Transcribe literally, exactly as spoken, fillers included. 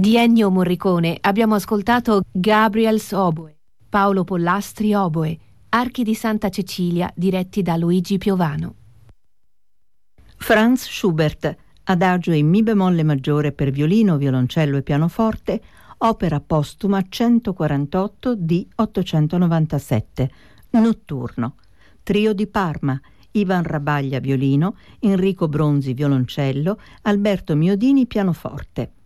Di Ennio Morricone abbiamo ascoltato Gabriel's Oboe, Paolo Pollastri Oboe, Archi di Santa Cecilia diretti da Luigi Piovano. Franz Schubert, Adagio in Mi bemolle maggiore per violino, violoncello e pianoforte, opera postuma centoquarantotto di ottocentonovantasette, Notturno. Trio di Parma, Ivan Rabaglia violino, Enrico Bronzi violoncello, Alberto Miodini pianoforte.